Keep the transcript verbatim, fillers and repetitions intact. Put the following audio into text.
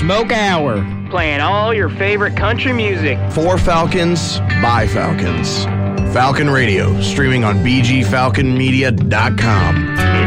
Smoke Hour. Playing all your favorite country music. For Falcons, by Falcons. Falcon Radio, streaming on b g falcon media dot com.